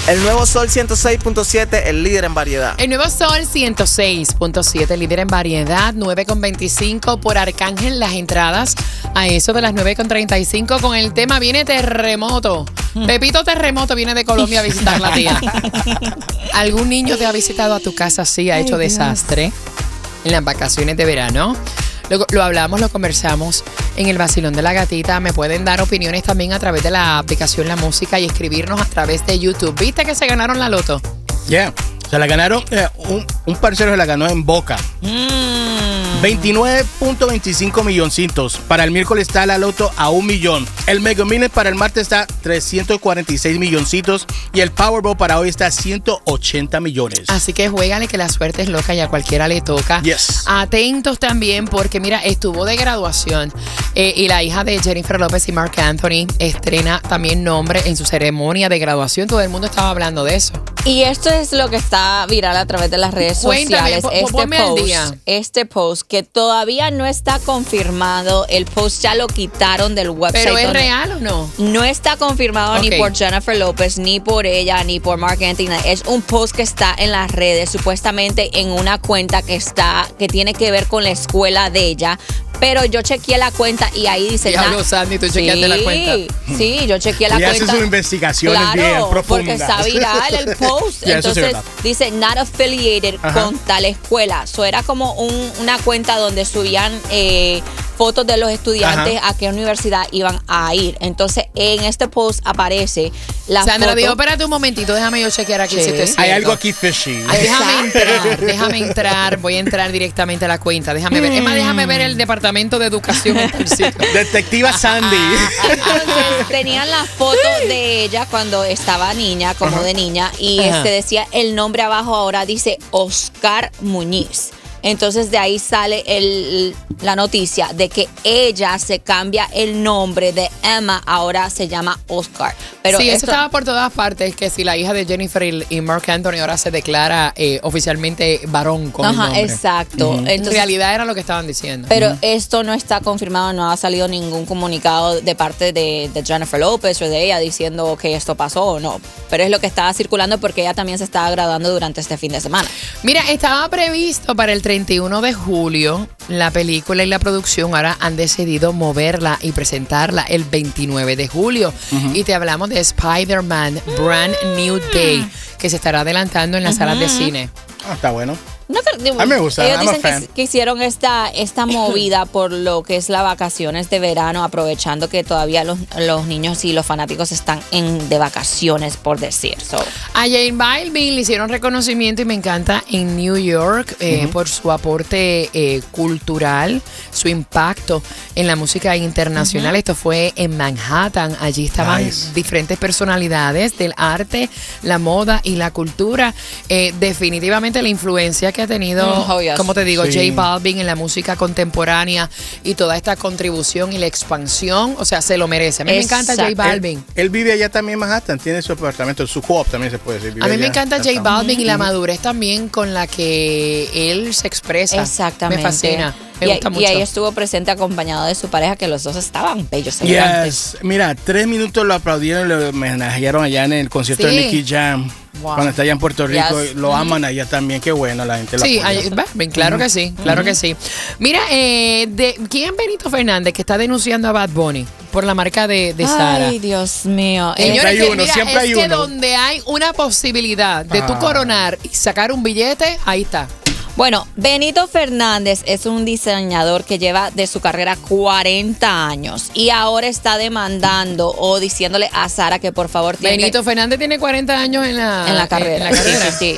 El Nuevo Sol 106.7, el líder en variedad. El Nuevo Sol 106.7, líder en variedad, 9.25 por Arcángel. Las entradas a eso de las 9.35 con el tema viene terremoto. Pepito Terremoto viene de Colombia a visitar la tía. ¿Algún niño te ha visitado a tu casa así, ha hecho desastre en las vacaciones de verano? Lo hablamos, lo conversamos en el Vacilón de la Gatita. Me pueden dar opiniones también a través de la aplicación La Música y escribirnos a través de YouTube. ¿Viste que se ganaron la loto? Yeah, se la ganaron, un parcero se la ganó en Boca. 29.25 milloncitos. Para el miércoles está la loto a 1 millón. El Mega Millions para el martes está 346 milloncitos. Y el Powerball para hoy está a 180 millones. Así que juégale que la suerte es loca y a cualquiera le toca. Yes. Atentos también porque mira, estuvo de graduación y la hija de Jennifer López y Marc Anthony estrena también nombre en su ceremonia de graduación. Todo el mundo estaba hablando de eso. Y esto es lo que está viral a través de las redes Cuéntame, sociales. ponme al día. Este post que todavía no está confirmado. El post ya lo quitaron del website. ¿Pero es real o no? No está confirmado ni por Jennifer López, ni por ella, ni por Marc Anthony. Es un post que está en las redes, supuestamente en una cuenta que tiene que ver con la escuela de ella. Pero yo chequeé la cuenta y ahí dice... Diablo, Sandy, tú chequeaste la cuenta. Sí, yo chequeé la cuenta. Y hace sus investigaciones bien profundas. Porque está viral el post. Entonces dice, not affiliated con tal escuela. So era como una cuenta donde subían fotos de los estudiantes a qué universidad iban a ir. Entonces, en este post aparece la Sandra, foto. digo, espérate un momentito, déjame yo chequear aquí si esto es cierto. Hay algo aquí fishy. Ay, déjame entrar. Voy a entrar directamente a la cuenta. Déjame ver. Es más, déjame ver el departamento de educación en el sitio. Detectiva Sandy. Entonces, tenían la foto de ella cuando estaba niña, como de niña, y decía el nombre abajo, ahora dice Oscar Muñiz. Entonces de ahí sale la noticia de que ella se cambia el nombre de Emma, ahora se llama Oscar. Pero sí, eso estaba por todas partes, que si la hija de Jennifer y Marc Anthony ahora se declara oficialmente varón con el nombre. Exacto. Entonces, en realidad era lo que estaban diciendo. Pero esto no está confirmado, no ha salido ningún comunicado de parte de Jennifer López o de ella diciendo que esto pasó o no. Pero es lo que estaba circulando porque ella también se estaba graduando durante este fin de semana. Mira, estaba previsto para el 31 de julio la película y la producción. Ahora han decidido moverla y presentarla el 29 de julio. Y te hablamos de Spider-Man Brand New Day, que se estará adelantando en las salas de cine. Está bueno. No, a mí me gusta. Ellos dicen que hicieron esta movida por lo que es las vacaciones de verano, aprovechando que todavía los niños y los fanáticos están de vacaciones, por decir. A J Balvin le hicieron reconocimiento y me encanta en New York por su aporte cultural, su impacto en la música internacional. Esto fue en Manhattan. Allí estaban diferentes personalidades del arte, la moda y la cultura. Definitivamente la influencia que ha tenido, como te digo, J Balvin en la música contemporánea y toda esta contribución y la expansión, o sea, se lo merece. A mí me encanta J Balvin. Él vive allá también en Manhattan, tiene su apartamento, su co-op también se puede decir. A mí me encanta J Balvin y la madurez también con la que él se expresa. Exactamente. Me fascina. Me gusta mucho. Y ahí estuvo presente acompañado de su pareja, que los dos estaban bellos, elegantes. Mira, 3 minutos lo aplaudieron y lo homenajearon allá en el concierto de Nicky Jam. Wow. Cuando está allá en Puerto Rico, lo aman allá también, qué bueno, la gente lo apoya. Claro que sí, claro que sí. Mira, ¿quién Benito Fernández que está denunciando a Bad Bunny por la marca de Sara? Ay, Dios mío. Señores, siempre hay uno. Donde hay una posibilidad de tú coronar y sacar un billete, ahí está. Bueno, Benito Fernández es un diseñador que lleva de su carrera 40 años y ahora está demandando o diciéndole a Sara que por favor Benito Fernández tiene 40 años en la carrera. Sí.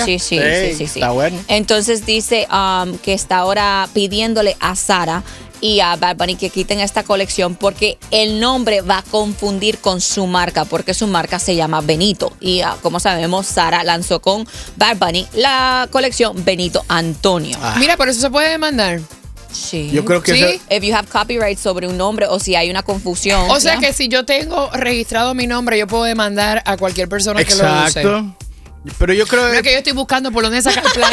Está bueno. Entonces dice que está ahora pidiéndole a Sara y a Bad Bunny que quiten esta colección porque el nombre va a confundir con su marca, porque su marca se llama Benito. Y como sabemos, Sara lanzó con Bad Bunny la colección Benito Antonio. Mira, por eso se puede demandar. Sí. Yo creo que sí. If you have copyright sobre un nombre o si hay una confusión. O sea que si yo tengo registrado mi nombre, yo puedo demandar a cualquier persona que lo use. Exacto. Pero yo creo Pero que yo estoy buscando por dónde sacar plata.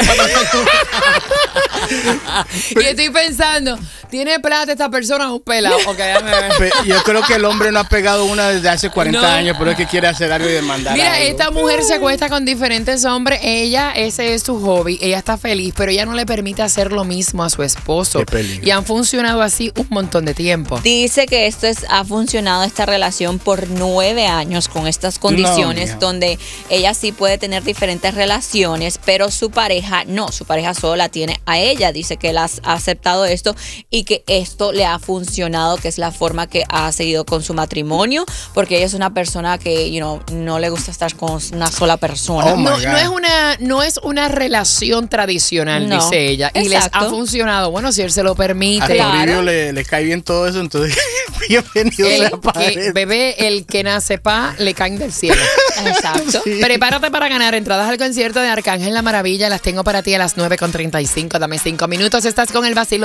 Y estoy pensando, ¿tiene plata esta persona o un pelado? Ok, déjame ver. Yo creo que el hombre no ha pegado una desde hace 40 No. años, pero es que quiere hacer algo y demandar Mira, algo. esta mujer se acuesta con diferentes hombres. Ella, ese es su hobby. Ella está feliz, pero ella no le permite hacer lo mismo a su esposo. Qué peligro. Y han funcionado así un montón de tiempo. Dice que ha funcionado esta relación por 9 años con estas condiciones, mija. donde ella sí puede tener diferentes relaciones, pero su pareja no, su pareja solo la tiene a ella. Dice que él ha aceptado esto y que esto le ha funcionado, que es la forma que ha seguido con su matrimonio, porque ella es una persona que, no le gusta estar con una sola persona. Oh, my No, God. no es una relación tradicional, No, dice ella. Y les ha exacto. funcionado. Bueno, si él se lo A permite. Claro. Toribio le cae bien todo eso, entonces bienvenido El sea para que, él. bebé, el que nace pa, le caen del cielo. Exacto. Sí. Prepárate para ganar entradas al concierto de Arcángel La Maravilla. Las tengo para ti a las 9:35. Dame 5 minutos. Estás con el vacilo.